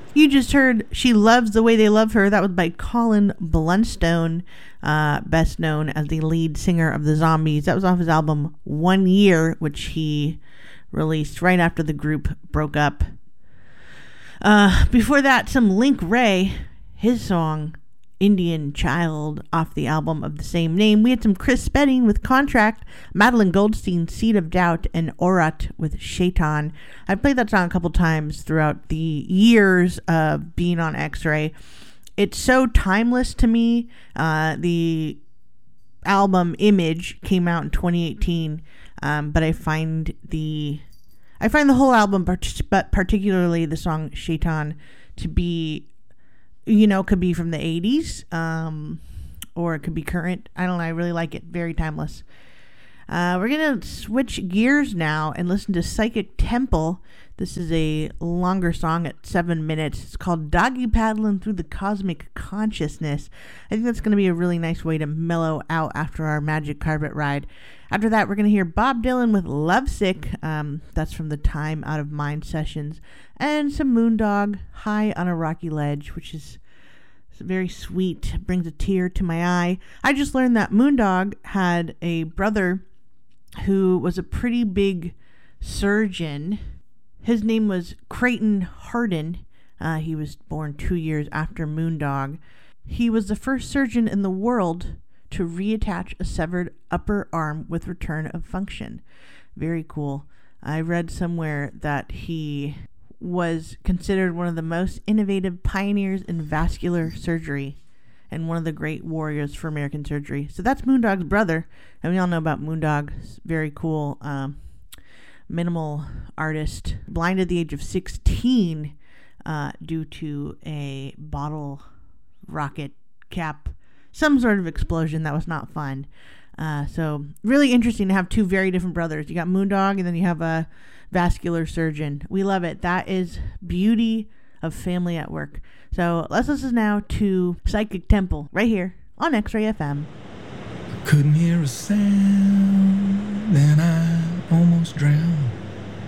You just heard She Loves the Way They Love Her. That was by Colin Blunstone, best known as the lead singer of the Zombies. That was off his album 1 Year, which he released right after the group broke up. Before that, some Link Wray, his song Indian Child, off the album of the same name. We had some Chris Spedding with Contract, Madeline Goldstein, Seed of Doubt, and Orat with Shaitan. I played that song a couple times throughout the years of being on X-Ray. It's so timeless to me. The album Image came out in 2018, but I find the whole album, but particularly the song Shaitan, to be, could be from the 80s, or it could be current. I don't know. I really like it. Very timeless. We're going to switch gears now and listen to Psychic Temple. This is a longer song at 7 minutes. It's called Doggy Paddling Through the Cosmic Consciousness. I think that's going to be a really nice way to mellow out after our magic carpet ride. After that, we're going to hear Bob Dylan with Lovesick. That's from the Time Out of Mind sessions. And some Moondog, High on a Rocky Ledge, which is very sweet. Brings a tear to my eye. I just learned that Moondog had a brother who was a pretty big surgeon. His name was Creighton Hardin. He was born 2 years after Moondog. He was the first surgeon in the world to reattach a severed upper arm with return of function. Very cool. I read somewhere that he was considered one of the most innovative pioneers in vascular surgery and one of the great warriors for American surgery. So that's Moondog's brother, and we all know about Moondog. Very cool minimal artist, blind at the age of 16 due to a bottle rocket cap, some sort of explosion that was not fun. So really interesting to have two very different brothers. You got Moondog, and then you have a vascular surgeon. We love it. That is beauty of family at work. So let's listen now to Psychic Temple right here on X-Ray FM. I couldn't hear a sound, then I almost drowned.